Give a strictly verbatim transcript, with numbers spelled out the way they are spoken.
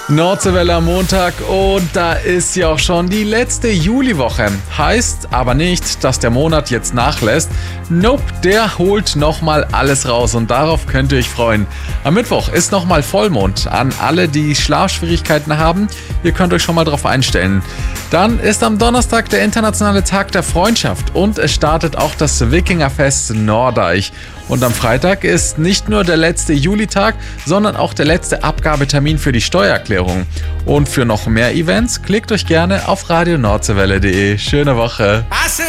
Nordseewelle am Montag und da ist ja auch schon die letzte Juliwoche. Heißt aber nicht, dass der Monat jetzt nachlässt. Nope, der holt nochmal alles raus und darauf könnt ihr euch freuen. Am Mittwoch ist nochmal Vollmond. An alle, die Schlafschwierigkeiten haben, ihr könnt euch schon mal drauf einstellen. Dann ist am Donnerstag der internationale Tag der Freundschaft und es startet auch das Wikingerfest Nordeich. Und am Freitag ist nicht nur der letzte Julitag, sondern auch der letzte Abgabetermin für die Steuererklärung. Und für noch mehr Events klickt euch gerne auf radio nordseewelle punkt de. Schöne Woche!